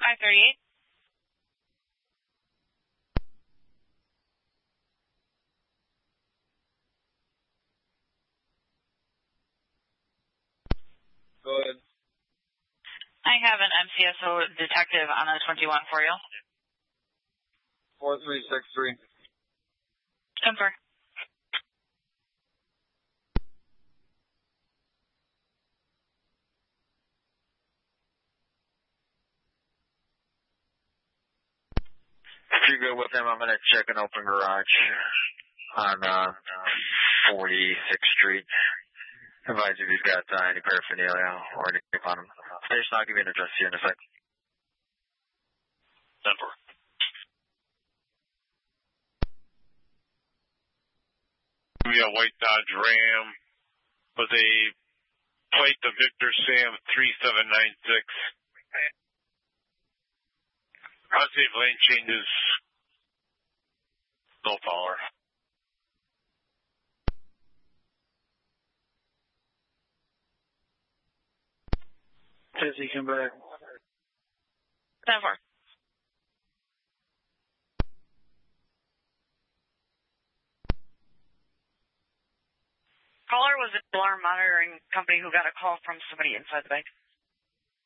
538. Go ahead. I have an MCSO detective on a 21 for you. 4363. Confirm. If you're good with him, I'm going to check an open garage on 46th Street. Advise if he's got any paraphernalia or anything on him. I'll give you an address here in a sec. Denver. We got white Dodge Ram with a plate to Victor Sam 3796. Unsafe lane changes. No power. Says he come back. 10-4. Caller was an alarm monitoring company who got a call from somebody inside the bank.